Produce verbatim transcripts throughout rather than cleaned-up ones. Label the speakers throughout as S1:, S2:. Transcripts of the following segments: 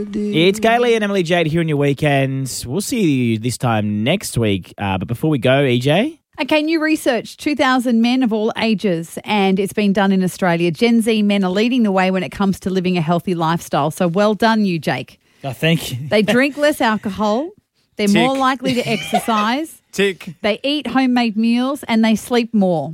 S1: It's Gailey and Emily Jade here on your weekends. We'll see you this time next week. Uh, but before we go, E J?
S2: Okay, new research, two thousand men of all ages, and it's been done in Australia. Gen Z men are leading the way when it comes to living a healthy lifestyle. So well done, you, Jake.
S1: Oh, thank you.
S2: They drink less alcohol. They're
S3: Tick.
S2: more likely to exercise.
S3: Tick.
S2: They eat homemade meals and they sleep more.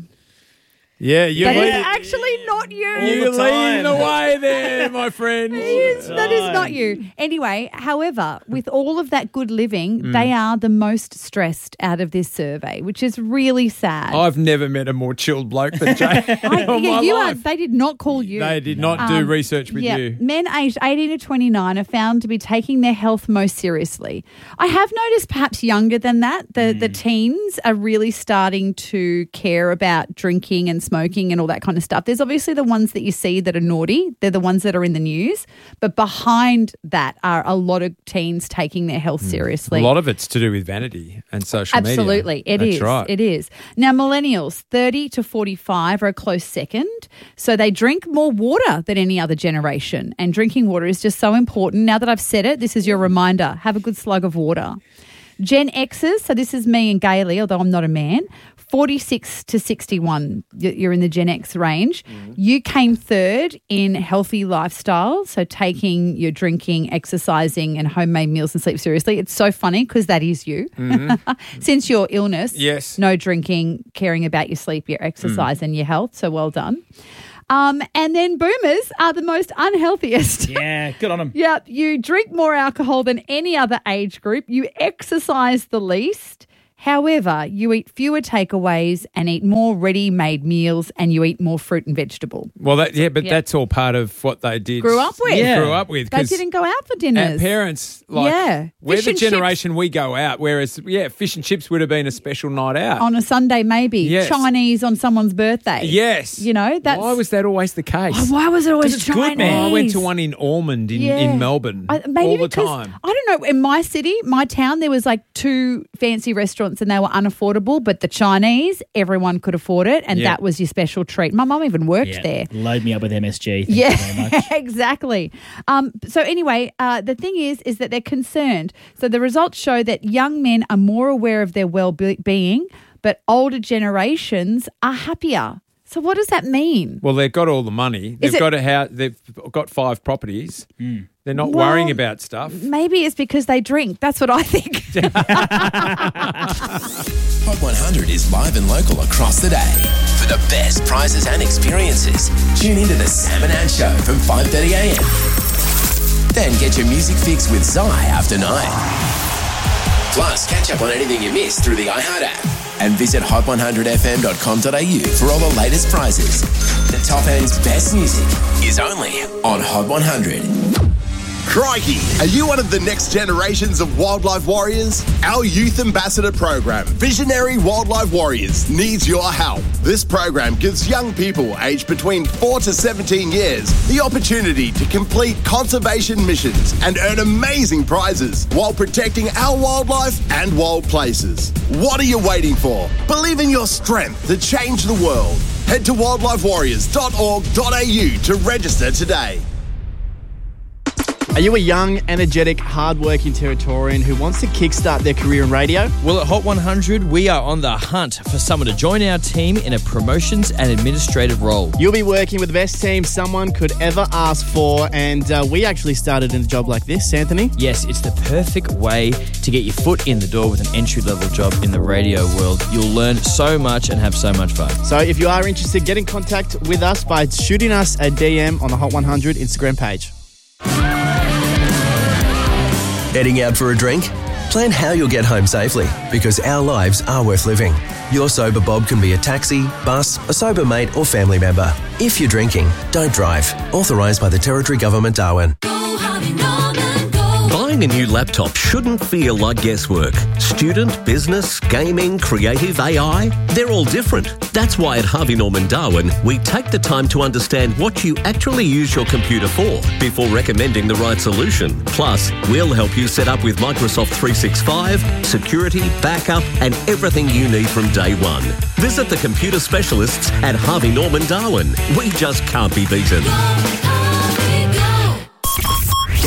S3: Yeah, you're
S2: That is
S3: leading,
S2: actually not you.
S3: you're
S1: the time.
S3: leading the way there, my friend.
S2: That is, that is not you. Anyway, however, with all of that good living,
S3: Mm.
S2: they are the most stressed out of this survey, which is really sad.
S3: I've never met a more chilled bloke than Jay
S2: I,
S3: in
S2: yeah,
S3: my
S2: you
S3: life.
S2: are. They did not call you.
S3: They did not do
S2: Um,
S3: research with
S2: yeah,
S3: you.
S2: Men aged eighteen to twenty-nine are found to be taking their health most seriously. I have noticed perhaps younger than that, the, the teens are really starting to care about drinking and smoking and all that kind of stuff. There's obviously the ones that you see that are naughty. They're the ones that are in the news. But behind that are a lot of teens taking their health seriously.
S3: A lot of it's to do with vanity and social media.
S2: Absolutely, it
S3: That's
S2: is.
S3: right.
S2: It is. Now, millennials, thirty to forty-five, are a close second. So they drink more water than any other generation. And drinking water is just so important. Now that I've said it, this is your reminder. Have a good slug of water. Gen Xers, so this is me and Gailey, although I'm not a man, forty-six to sixty-one, you're in the Gen X range. Mm-hmm. You came third in healthy lifestyle, so taking your drinking, exercising and homemade meals and sleep seriously. It's so funny because that is you. Mm-hmm. Since your illness,
S3: Yes.
S2: no drinking, caring about your sleep, your exercise mm. and your health, so well done. Um, and then boomers are the most unhealthiest.
S1: Yeah, good on them.
S2: Yeah, you drink more alcohol than any other age group. You exercise the least. However, you eat fewer takeaways and eat more ready-made meals and you eat more fruit and vegetable.
S3: Well, that, yeah, but
S2: Yeah.
S3: that's all part of what they did.
S2: Grew up with.
S1: Yeah.
S3: Grew up with.
S2: They
S3: 'cause
S2: didn't go out for
S3: Our
S2: dinners.
S3: parents, like,
S2: Yeah.
S3: we're
S2: Fish
S3: the
S2: and
S3: generation we go out, whereas, yeah, fish and chips would have been a special night out.
S2: On a Sunday, maybe.
S3: Yes.
S2: Chinese on someone's birthday.
S3: Yes.
S2: You know, that's...
S3: Why was that always the case?
S2: Oh, why was it always
S1: 'Cause it's good,
S2: Chinese?
S1: man.
S3: Oh, I went to one in Ormond in,
S2: Yeah.
S3: in Melbourne
S2: I, maybe
S3: all the
S2: because,
S3: time.
S2: I don't know, in my city, my town, there was like two fancy restaurants and they were unaffordable, but the Chinese, everyone could afford it and
S3: Yeah.
S2: that was your special treat. My mum even worked
S1: Yeah,
S2: there.
S1: load me up with M S G. Thank
S2: Yeah,
S1: you very much.
S2: exactly. Um, so anyway, uh, the thing is, is that they're concerned. So the results show that young men are more aware of their well-being, but older generations are happier. So what does that mean?
S3: Well, they've got all the money. They've
S2: it-
S3: got a house. They've got five properties.
S1: Mm.
S3: They're not
S2: Well,
S3: worrying about stuff.
S2: Maybe it's because they drink. That's what I think.
S4: Hot one hundred is live and local across the day. For the best prizes and experiences, tune into the Sam and Ann Show from five thirty a.m. Then get your music fix with Zai after nine. Plus, catch up on anything you missed through the iHeart app. And visit hot one hundred f m dot com dot a u for all the latest prizes. The top end's best music is only on Hot one hundred.
S5: Crikey, are you one of the next generations of wildlife warriors? Our youth ambassador program, Visionary Wildlife Warriors, needs your help. This program gives young people aged between four to seventeen years the opportunity to complete conservation missions and earn amazing prizes while protecting our wildlife and wild places. What are you waiting for? Believe in your strength to change the world. Head to wildlife warriors dot org dot a u to register today.
S6: Are you a young, energetic, hard-working Territorian who wants to kickstart their career in radio?
S7: Well, at Hot one hundred, we are on the hunt for someone to join our team in a promotions and administrative role.
S6: You'll be working with the best team someone could ever ask for, and uh, we actually started in a job like this, Anthony.
S7: Yes, it's the perfect way to get your foot in the door with an entry-level job in the radio world. You'll learn so much and have so much fun.
S6: So if you are interested, get in contact with us by shooting us a D M on the Hot one hundred Instagram page.
S4: Heading out for a drink? Plan how you'll get home safely, because our lives are worth living. Your sober Bob can be a taxi, bus, a sober mate or family member. If you're drinking, don't drive. Authorised by the Territory Government, Darwin.
S8: Buying a new laptop shouldn't feel like guesswork. Student, business, gaming, creative, A I, they're all different. That's why at Harvey Norman Darwin, we take the time to understand what you actually use your computer for before recommending the right solution. Plus, we'll help you set up with Microsoft three sixty-five, security, backup, and everything you need from day one. Visit the computer specialists at Harvey Norman Darwin. We just can't be beaten.
S4: Get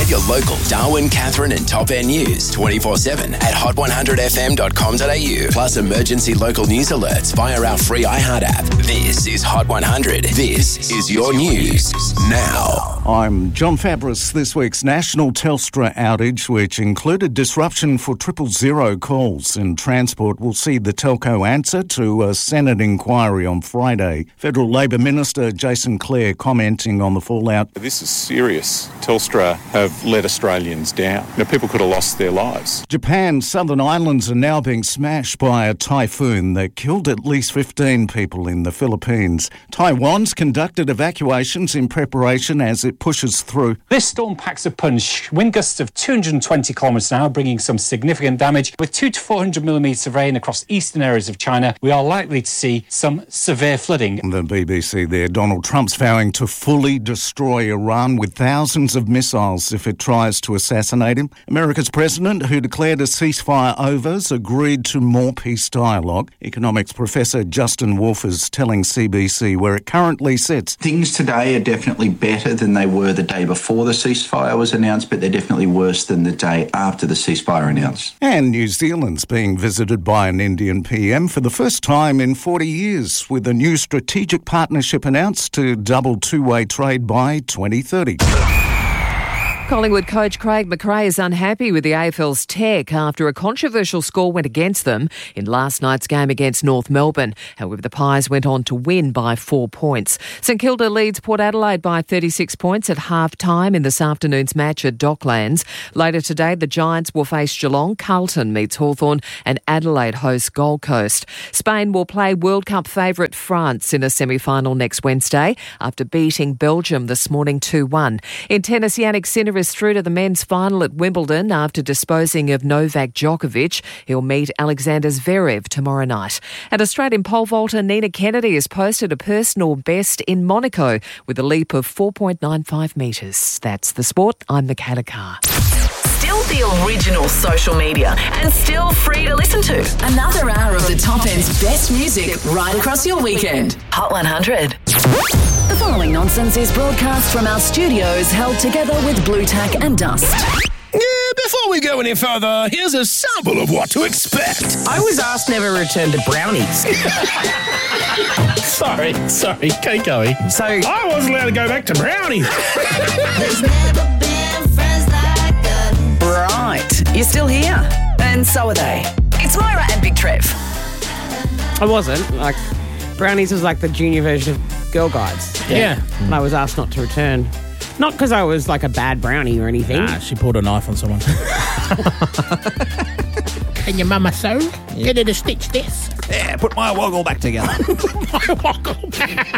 S4: Get your local Darwin, Catherine and Top End news twenty-four seven at hot one hundred f m dot com dot a u. Plus emergency local news alerts via our free iHeart app. This is Hot one hundred. This is your news now.
S9: I'm John Fabris. This week's national Telstra outage, which included disruption for triple zero calls in transport, will see the telco answer to a Senate inquiry on Friday. Federal Labor Minister Jason Clare commenting on the fallout.
S10: This is serious. Telstra have let Australians down. You know, people could have lost their lives.
S9: Japan's southern islands are now being smashed by a typhoon that killed at least fifteen people in the Philippines. Taiwan's conducted evacuations in preparation as it pushes through.
S11: This storm packs a punch. Wind gusts of two hundred twenty kilometres an hour, bringing some significant damage. With two to four hundred millimetres of rain across eastern areas of China, we are likely to see some severe flooding.
S9: The B B C there. Donald Trump's vowing to fully destroy Iran with thousands of missiles if it tries to assassinate him. America's president, who declared a ceasefire over, has agreed to more peace dialogue. Economics professor Justin Wolf is telling C B C where it currently sits.
S12: Things today are definitely better than they were the day before the ceasefire was announced, but they're definitely worse than the day after the ceasefire announced.
S9: And New Zealand's being visited by an Indian P M for the first time in forty years, with a new strategic partnership announced to double two-way trade by twenty thirty.
S13: Collingwood coach Craig McRae is unhappy with the A F L's tech after a controversial score went against them in last night's game against North Melbourne. However, the Pies went on to win by four points. St Kilda leads Port Adelaide by thirty-six points at half-time in this afternoon's match at Docklands. Later today, the Giants will face Geelong, Carlton meets Hawthorn and Adelaide hosts Gold Coast. Spain will play World Cup favourite France in a semi-final next Wednesday after beating Belgium this morning two one. In tennis, Yannick Sinner is through to the men's final at Wimbledon after disposing of Novak Djokovic. He'll meet Alexander Zverev tomorrow night. And Australian pole vaulter Nina Kennedy has posted a personal best in Monaco with a leap of four point nine five metres. That's the sport. I'm Michaela Carr.
S14: Still the original social media and still free to listen to. Another hour of the Top End's best music right across your weekend. Hot one hundred. The following nonsense is broadcast from our studios held together with Blue Tack and Dust.
S15: Yeah, before we go any further, here's a sample of what to expect.
S16: I was asked never return to brownies.
S15: sorry, sorry, keep going.
S16: So
S15: I wasn't allowed to go back to brownies.
S14: There's never been friends like us.
S16: Right, you're still here, and so are they.
S14: It's Moira and Big Trev.
S16: I wasn't. Like, brownies was like the junior version of Girl Guides.
S1: Yeah.
S16: yeah. And I was asked not to return. Not because I was like a bad brownie or anything.
S1: Nah, she pulled a knife on someone.
S17: Can your mama sew? Yeah. Get her to stitch this.
S18: Yeah, put my woggle back together.
S17: My woggle.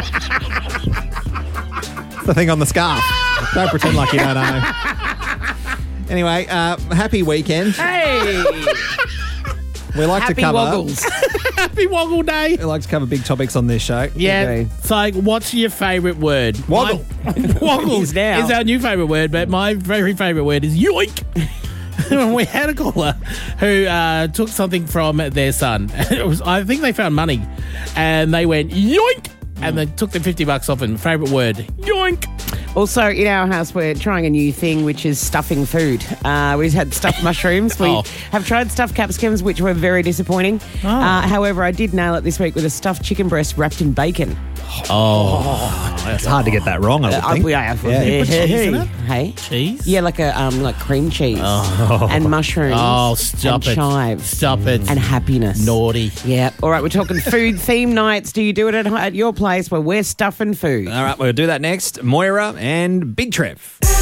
S18: It's the thing on the scarf. Don't pretend like you don't know. Anyway, uh, happy weekend.
S16: Hey!
S18: We like
S16: happy
S18: to cover...
S16: woggles.
S17: Happy Woggle Day.
S18: We like to cover big topics on this show.
S17: Yeah.
S18: Okay.
S17: So, what's your favourite word?
S18: Woggle.
S17: My, woggle is
S16: now.
S17: is our new favourite word, but my very favourite word is yoink. We had a caller who uh, took something from their son. It was, I think they found money, and they went yoink, and they took the fifty bucks off. And favourite word, yoink.
S16: Also, in our house, we're trying a new thing, which is stuffing food. Uh, we've had stuffed mushrooms. We
S17: Oh.
S16: have tried stuffed capsicums, which were very disappointing.
S17: Oh.
S16: Uh, however, I did nail it this week with a stuffed chicken breast wrapped in bacon.
S1: Oh,
S18: it's hard to get that wrong, I would
S16: Uh,
S18: think.
S16: we have.
S1: Yeah, you put cheese in it?
S16: Hey?
S1: Cheese?
S16: Yeah, like a um, like cream cheese
S1: Oh.
S16: and mushrooms.
S1: Oh, stop
S16: and
S1: it.
S16: chives.
S1: Stop it.
S16: And happiness.
S1: Naughty.
S16: Yeah. All right, we're talking food theme nights. Do you do it at, at your place where we're stuffing food?
S18: All right, we'll do that next. Moira and Big Trev.